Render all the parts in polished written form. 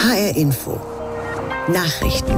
HR Info. Nachrichten.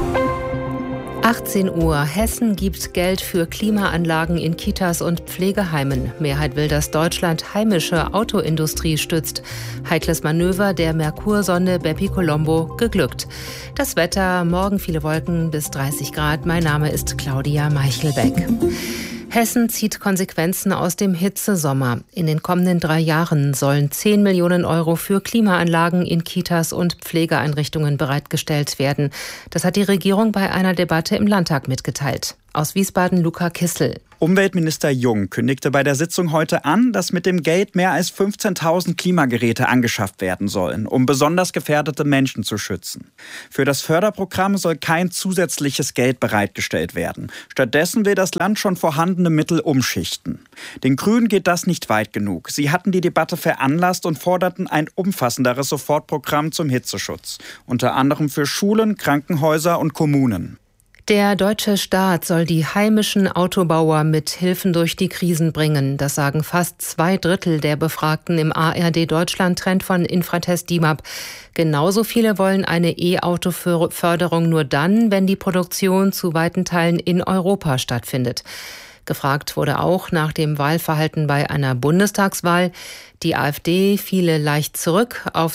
18 Uhr. Hessen gibt Geld für Klimaanlagen in Kitas und Pflegeheimen. Mehrheit will, dass Deutschland heimische Autoindustrie stützt. Heikles Manöver der Merkur-Sonde Bepi Colombo geglückt. Das Wetter, morgen viele Wolken bis 30 Grad. Mein Name ist Claudia Meichelbeck. Hessen zieht Konsequenzen aus dem Hitzesommer. In den kommenden 3 Jahren sollen 10 Millionen Euro für Klimaanlagen in Kitas und Pflegeeinrichtungen bereitgestellt werden. Das hat die Regierung bei einer Debatte im Landtag mitgeteilt. Aus Wiesbaden Luca Kissel. Umweltminister Jung kündigte bei der Sitzung heute an, dass mit dem Geld mehr als 15.000 Klimageräte angeschafft werden sollen, um besonders gefährdete Menschen zu schützen. Für das Förderprogramm soll kein zusätzliches Geld bereitgestellt werden. Stattdessen will das Land schon vorhandene Mittel umschichten. Den Grünen geht das nicht weit genug. Sie hatten die Debatte veranlasst und forderten ein umfassenderes Sofortprogramm zum Hitzeschutz. Unter anderem für Schulen, Krankenhäuser und Kommunen. Der deutsche Staat soll die heimischen Autobauer mit Hilfen durch die Krisen bringen. Das sagen fast 2/3 der Befragten im ARD-Deutschland-Trend von Infratest DIMAP. Genauso viele wollen eine E-Auto-Förderung nur dann, wenn die Produktion zu weiten Teilen in Europa stattfindet. Gefragt wurde auch nach dem Wahlverhalten bei einer Bundestagswahl. Die AfD fiele leicht zurück auf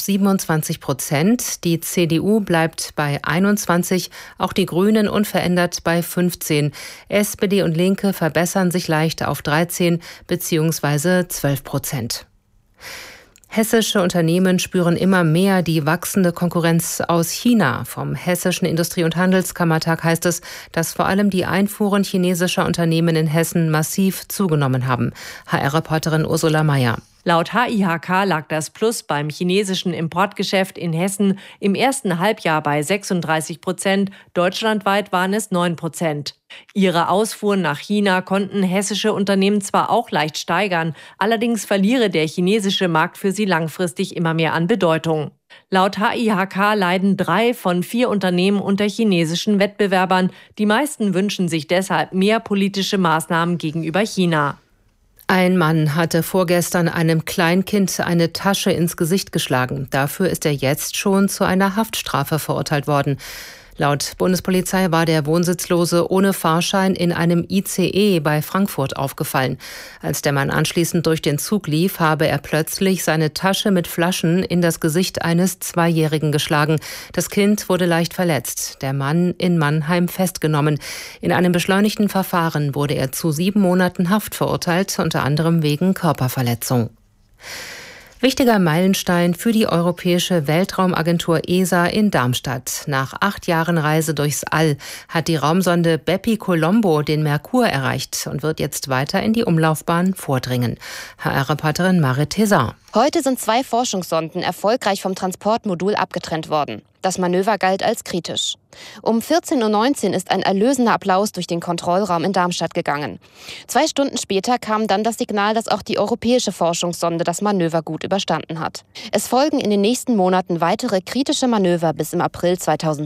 27%. Die CDU bleibt bei 21%, auch die Grünen unverändert bei 15%. SPD und Linke verbessern sich leicht auf 13% bzw. 12%. Hessische Unternehmen spüren immer mehr die wachsende Konkurrenz aus China. Vom Hessischen Industrie- und Handelskammertag heißt es, dass vor allem die Einfuhren chinesischer Unternehmen in Hessen massiv zugenommen haben. HR-Reporterin Ursula Mayer. Laut HIHK lag das Plus beim chinesischen Importgeschäft in Hessen im ersten Halbjahr bei 36%, deutschlandweit waren es 9%. Ihre Ausfuhren nach China konnten hessische Unternehmen zwar auch leicht steigern, allerdings verliere der chinesische Markt für sie langfristig immer mehr an Bedeutung. Laut HIHK leiden 3 von 4 Unternehmen unter chinesischen Wettbewerbern. Die meisten wünschen sich deshalb mehr politische Maßnahmen gegenüber China. Ein Mann hatte vorgestern einem Kleinkind eine Tasche ins Gesicht geschlagen. Dafür ist er jetzt schon zu einer Haftstrafe verurteilt worden. Laut Bundespolizei war der Wohnsitzlose ohne Fahrschein in einem ICE bei Frankfurt aufgefallen. Als der Mann anschließend durch den Zug lief, habe er plötzlich seine Tasche mit Flaschen in das Gesicht eines 2-Jährigen geschlagen. Das Kind wurde leicht verletzt. Der Mann in Mannheim festgenommen. In einem beschleunigten Verfahren wurde er zu 7 Monaten Haft verurteilt, unter anderem wegen Körperverletzung. Wichtiger Meilenstein für die Europäische Weltraumagentur ESA in Darmstadt. Nach 8 Jahren Reise durchs All hat die Raumsonde Bepi Colombo den Merkur erreicht und wird jetzt weiter in die Umlaufbahn vordringen. HR-Reporterin Marit Thézard. Heute sind 2 Forschungssonden erfolgreich vom Transportmodul abgetrennt worden. Das Manöver galt als kritisch. Um 14:19 Uhr ist ein erlösender Applaus durch den Kontrollraum in Darmstadt gegangen. 2 Stunden später kam dann das Signal, dass auch die europäische Forschungssonde das Manöver gut überstanden hat. Es folgen in den nächsten Monaten weitere kritische Manöver, bis im April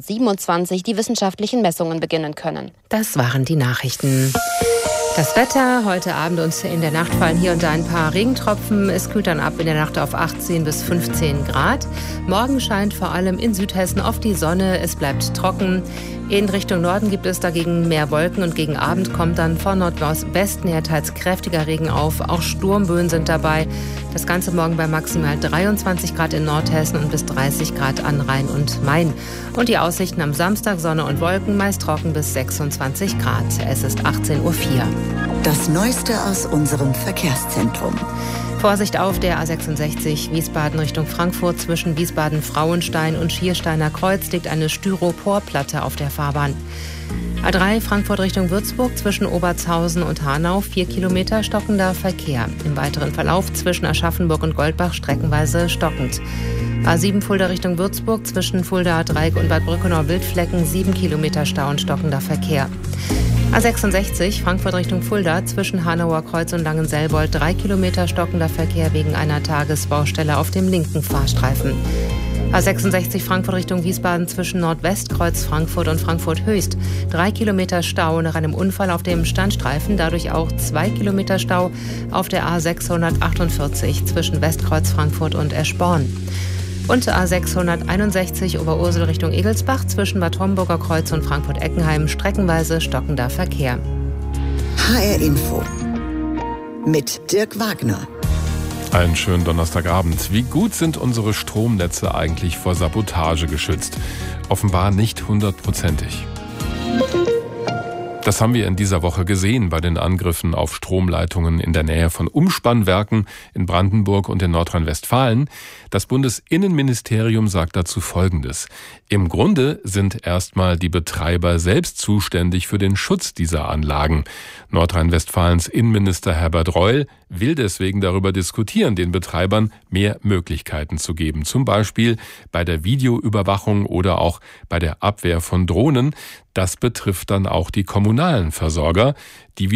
2027 die wissenschaftlichen Messungen beginnen können. Das waren die Nachrichten. Das Wetter, heute Abend und in der Nacht fallen hier und da ein paar Regentropfen. Es kühlt dann ab in der Nacht auf 18 bis 15 Grad. Morgen scheint vor allem in Südhessen oft die Sonne. Es bleibt trocken. In Richtung Norden gibt es dagegen mehr Wolken und gegen Abend kommt dann von Nordwesten her teils kräftiger Regen auf. Auch Sturmböen sind dabei. Das Ganze morgen bei maximal 23 Grad in Nordhessen und bis 30 Grad an Rhein und Main. Und die Aussichten am Samstag Sonne und Wolken, meist trocken bis 26 Grad. Es ist 18:04 Uhr. Das Neueste aus unserem Verkehrszentrum. Vorsicht auf der A66 Wiesbaden Richtung Frankfurt. Zwischen Wiesbaden-Frauenstein und Schiersteiner Kreuz liegt eine Styroporplatte auf der Fahrbahn. A3 Frankfurt Richtung Würzburg zwischen Obertshausen und Hanau 4 Kilometer stockender Verkehr. Im weiteren Verlauf zwischen Aschaffenburg und Goldbach streckenweise stockend. A7 Fulda Richtung Würzburg zwischen Fulda Dreieck und Bad Brückenau-Wildflecken 7 Kilometer Stau und stockender Verkehr. A66 Frankfurt Richtung Fulda zwischen Hanauer Kreuz und Langenselbold 3 Kilometer stockender Verkehr wegen einer Tagesbaustelle auf dem linken Fahrstreifen. A66 Frankfurt Richtung Wiesbaden zwischen Nordwestkreuz Frankfurt und Frankfurt Höchst 3 Kilometer Stau nach einem Unfall auf dem Standstreifen, dadurch auch 2 Kilometer Stau auf der A648 zwischen Westkreuz Frankfurt und Eschborn. Und A661 Oberursel Richtung Egelsbach zwischen Bad Homburger Kreuz und Frankfurt-Eckenheim streckenweise stockender Verkehr. HR Info mit Dirk Wagner. Einen schönen Donnerstagabend. Wie gut sind unsere Stromnetze eigentlich vor Sabotage geschützt? Offenbar nicht 100%ig. Das haben wir in dieser Woche gesehen bei den Angriffen auf Stromleitungen in der Nähe von Umspannwerken in Brandenburg und in Nordrhein-Westfalen. Das Bundesinnenministerium sagt dazu Folgendes. Im Grunde sind erstmal die Betreiber selbst zuständig für den Schutz dieser Anlagen. Nordrhein-Westfalens Innenminister Herbert Reul will deswegen darüber diskutieren, den Betreibern mehr Möglichkeiten zu geben. Zum Beispiel bei der Videoüberwachung oder auch bei der Abwehr von Drohnen. Das betrifft dann auch die kommunalen Versorger, die